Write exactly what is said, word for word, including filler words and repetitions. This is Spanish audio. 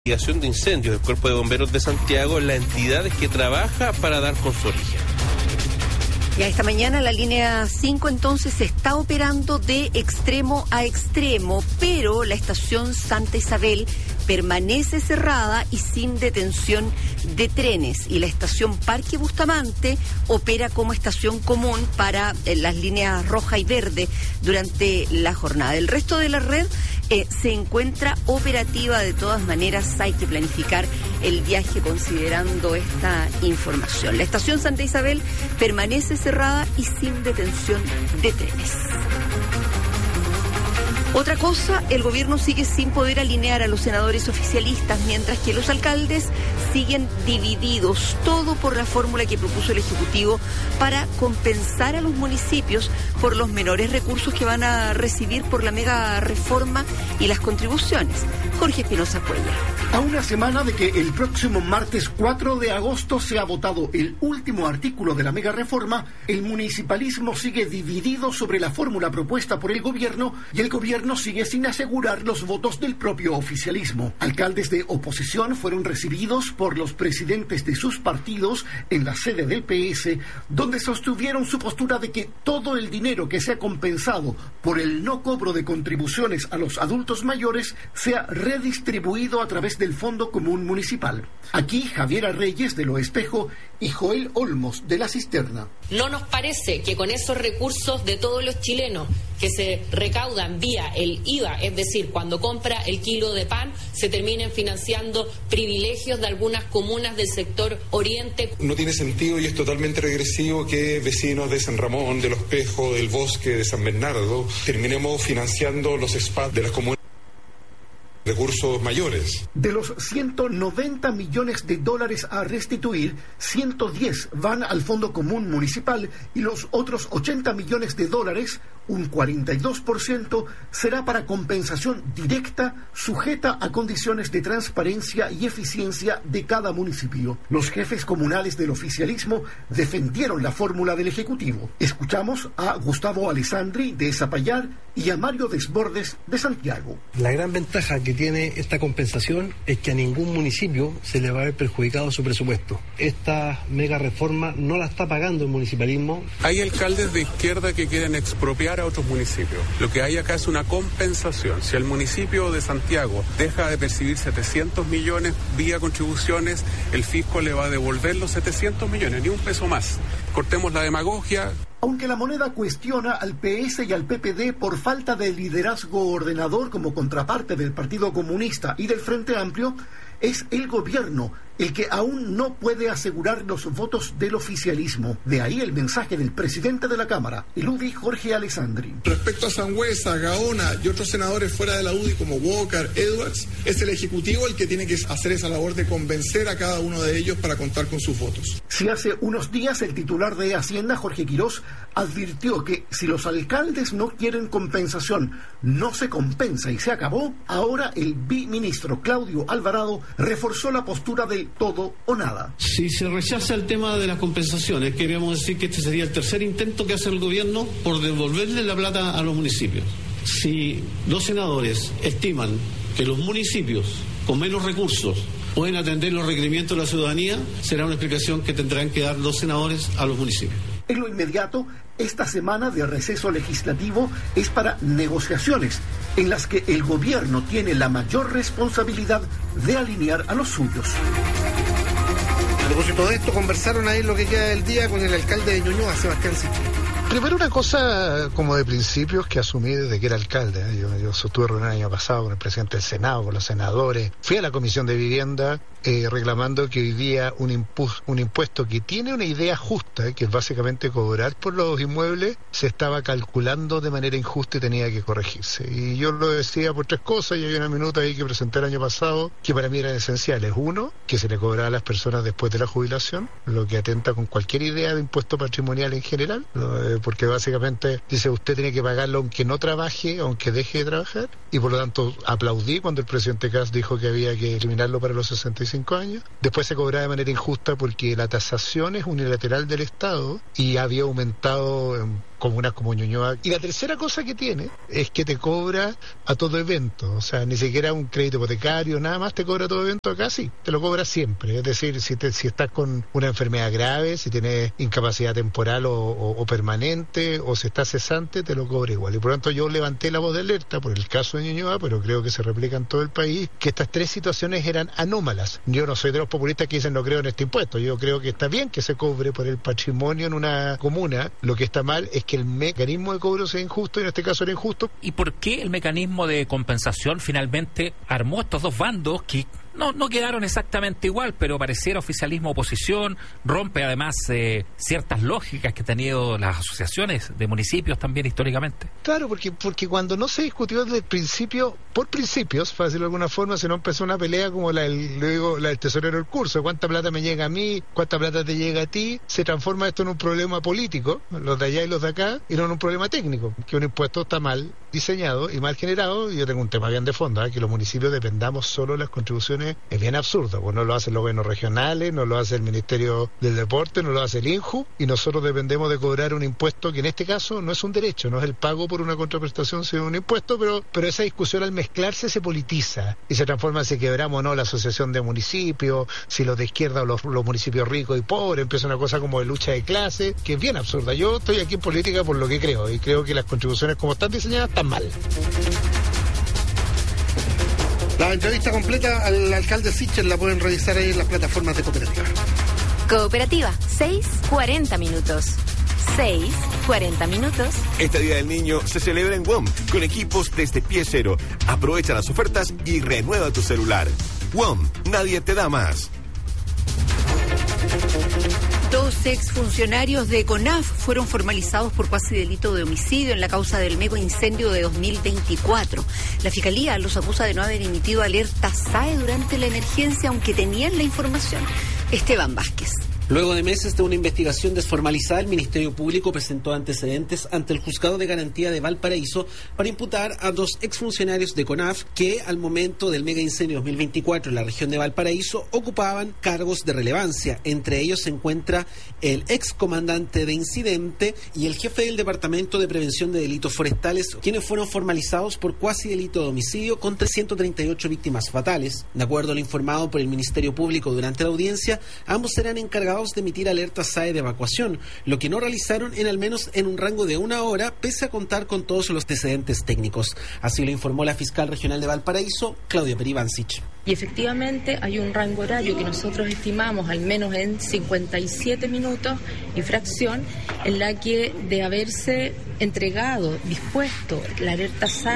Investigación de incendios del Cuerpo de Bomberos de Santiago, la entidad que trabaja para dar con su origen. Ya esta mañana la línea cinco entonces se está operando de extremo a extremo, pero la estación Santa Isabel permanece cerrada y sin detención de trenes, y la estación Parque Bustamante opera como estación común para eh, las líneas roja y verde durante la jornada. El resto de la red eh, se encuentra operativa. De todas maneras, hay que planificar el viaje considerando esta información. La estación Santa Isabel permanece cerrada y sin detención de trenes. Otra cosa, el gobierno sigue sin poder alinear a los senadores oficialistas, mientras que los alcaldes siguen divididos, todo por la fórmula que propuso el Ejecutivo para compensar a los municipios por los menores recursos que van a recibir por la mega reforma y las contribuciones. Jorge Espinosa Cuellar. A una semana de que el próximo martes cuatro de agosto sea votado el último artículo de la mega reforma, el municipalismo sigue dividido sobre la fórmula propuesta por el gobierno y el gobierno sigue sin asegurar los votos del propio oficialismo. Alcaldes de oposición fueron recibidos por los presidentes de sus partidos en la sede del P S, donde sostuvieron su postura de que todo el dinero que sea compensado por el no cobro de contribuciones a los adultos mayores sea redistribuido a través del Fondo Común Municipal. Aquí Javiera Reyes de Lo Espejo y Joel Olmos de La Cisterna. No nos parece que con esos recursos de todos los chilenos que se recaudan vía el I V A, es decir, cuando compra el kilo de pan, se terminen financiando privilegios de algunas comunas del sector oriente. No tiene sentido y es totalmente regresivo que vecinos de San Ramón, de Lo Espejo, del Bosque, de San Bernardo, terminemos financiando los S P A de las comunas. Recursos mayores. De los ciento noventa millones de dólares a restituir, ciento diez van al Fondo Común Municipal y los otros ochenta millones de dólares, un cuarenta y dos por ciento, será para compensación directa sujeta a condiciones de transparencia y eficiencia de cada municipio. Los jefes comunales del oficialismo defendieron la fórmula del Ejecutivo. Escuchamos a Gustavo Alessandri de Zapallar y a Mario Desbordes de Santiago. La gran ventaja que tiene esta compensación es que a ningún municipio se le va a haber perjudicado su presupuesto. Esta mega reforma no la está pagando el municipalismo. Hay alcaldes de izquierda que quieren expropiar a otros municipios. Lo que hay acá es una compensación. Si el municipio de Santiago deja de percibir setecientos millones vía contribuciones, el fisco le va a devolver los setecientos millones, ni un peso más. Cortemos la demagogia. Aunque la moneda cuestiona al P S y al P P D por falta de liderazgo ordenador como contraparte del Partido Comunista y del Frente Amplio, es el gobierno el que aún no puede asegurar los votos del oficialismo. De ahí el mensaje del presidente de la Cámara, el U D I Jorge Alessandri. Respecto a Sangüesa, Gaona y otros senadores fuera de la U D I como Walker, Edwards, es el Ejecutivo el que tiene que hacer esa labor de convencer a cada uno de ellos para contar con sus votos. Si hace unos días el titular de Hacienda, Jorge Quirós, advirtió que si los alcaldes no quieren compensación, no se compensa y se acabó, ahora el biministro Claudio Alvarado reforzó la postura del todo o nada. Si se rechaza el tema de las compensaciones, queremos decir que este sería el tercer intento que hace el gobierno por devolverle la plata a los municipios. Si los senadores estiman que los municipios con menos recursos pueden atender los requerimientos de la ciudadanía, será una explicación que tendrán que dar los senadores a los municipios. En lo inmediato, esta semana de receso legislativo es para negociaciones en las que el gobierno tiene la mayor responsabilidad de alinear a los suyos. A propósito de esto, conversaron ahí lo que queda del día con el alcalde de Ñuñoa, Sebastián Sichel. Primero, una cosa como de principios que asumí desde que era alcalde. ¿eh? Yo, yo sostuve reunión el año pasado con el presidente del Senado, con los senadores. Fui a la Comisión de Vivienda eh, reclamando que hoy día un, impu- un impuesto que tiene una idea justa, ¿eh? que es básicamente cobrar por los inmuebles, se estaba calculando de manera injusta y tenía que corregirse. Y yo lo decía por tres cosas, y hay una minuta ahí que presenté el año pasado, que para mí eran esenciales. Uno, que se le cobraba a las personas después de la jubilación, lo que atenta con cualquier idea de impuesto patrimonial en general, eh, porque básicamente dice usted tiene que pagarlo aunque no trabaje, aunque deje de trabajar, y por lo tanto aplaudí cuando el presidente Kast dijo que había que eliminarlo para los sesenta y cinco años. Después se cobraba de manera injusta porque la tasación es unilateral del Estado y había aumentado en comunas como Ñuñoa. Y la tercera cosa que tiene es que te cobra a todo evento, o sea, ni siquiera un crédito hipotecario, nada más te cobra a todo evento acá, sí, te lo cobra siempre. Es decir, si, te, si estás con una enfermedad grave, si tienes incapacidad temporal o, o, o permanente, o si estás cesante, te lo cobra igual. Y por lo tanto yo levanté la voz de alerta por el caso de Ñuñoa, pero creo que se replica en todo el país, que estas tres situaciones eran anómalas. Yo no soy de los populistas que dicen no creo en este impuesto, yo creo que está bien que se cobre por el patrimonio en una comuna, lo que está mal es que el mecanismo de cobro sea injusto, y en este caso era injusto. ¿Y por qué el mecanismo de compensación finalmente armó estos dos bandos que no, no quedaron exactamente igual, pero pareciera oficialismo-oposición, rompe además eh, ciertas lógicas que han tenido las asociaciones de municipios también históricamente? Claro, porque porque cuando no se discutió desde el principio, por principios, para decirlo de alguna forma, se no empezó una pelea como la del, luego, la del tesorero del curso, cuánta plata me llega a mí, cuánta plata te llega a ti, se transforma esto en un problema político, los de allá y los de acá, y no en un problema técnico, que un impuesto está mal diseñado y mal generado. Y yo tengo un tema bien de fondo, ¿eh? Que los municipios dependamos solo de las contribuciones es bien absurdo, pues no lo hacen los gobiernos regionales, no lo hace el Ministerio del Deporte, no lo hace el INJU, y nosotros dependemos de cobrar un impuesto que en este caso no es un derecho, no es el pago por una contraprestación, sino un impuesto, pero pero esa discusión al mezclarse se politiza y se transforma en si quebramos o no la asociación de municipios, si los de izquierda o los, los municipios ricos y pobres, empieza una cosa como de lucha de clase, que es bien absurda. Yo estoy aquí en política por lo que creo, y creo que las contribuciones como están diseñadas están mal. La entrevista completa al alcalde Sichel la pueden revisar ahí en las plataformas de Cooperativa. Cooperativa, seis cuarenta minutos. seis cuarenta minutos. Este Día del Niño se celebra en WOM con equipos desde pie cero. Aprovecha las ofertas y renueva tu celular. WOM, nadie te da más. Dos exfuncionarios de CONAF fueron formalizados por cuasi delito de homicidio en la causa del mega incendio de dos mil veinticuatro. La Fiscalía los acusa de no haber emitido alerta S A E durante la emergencia, aunque tenían la información. Esteban Vázquez. Luego de meses de una investigación desformalizada, el Ministerio Público presentó antecedentes ante el Juzgado de Garantía de Valparaíso para imputar a dos exfuncionarios de CONAF que, al momento del mega incendio dos mil veinticuatro en la región de Valparaíso, ocupaban cargos de relevancia. Entre ellos se encuentra el excomandante de incidente y el jefe del Departamento de Prevención de Delitos Forestales, quienes fueron formalizados por cuasi delito de homicidio contra ciento treinta y ocho víctimas fatales. De acuerdo a lo informado por el Ministerio Público durante la audiencia, ambos serán encargados de emitir alertas S A E de evacuación, lo que no realizaron en al menos en un rango de una hora, pese a contar con todos los antecedentes técnicos. Así lo informó la fiscal regional de Valparaíso, Claudia Peribancic. Y efectivamente hay un rango horario que nosotros estimamos al menos en cincuenta y siete minutos y fracción, en la que de haberse entregado, dispuesto la alerta S A E